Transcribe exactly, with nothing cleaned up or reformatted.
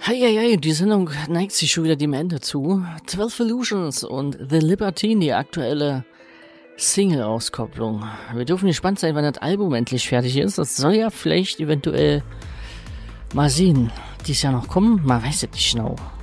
Heieiei, die Sendung neigt sich schon wieder dem Ende zu. zwölf Illusions und The Libertine, die aktuelle Single-Auskopplung. Wir dürfen gespannt sein, wann das Album endlich fertig ist. Das soll ja vielleicht eventuell mal sehen. Dies Jahr noch kommen, man weiß es nicht genau.